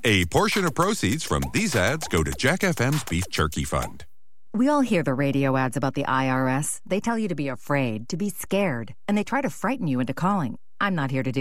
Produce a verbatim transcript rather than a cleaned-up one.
A portion of proceeds from these ads go to Jack F M's Beef Jerky Fund. We all hear the radio ads about the I R S. They tell you to be afraid, to be scared, and they try to frighten you into calling. I'm not here to do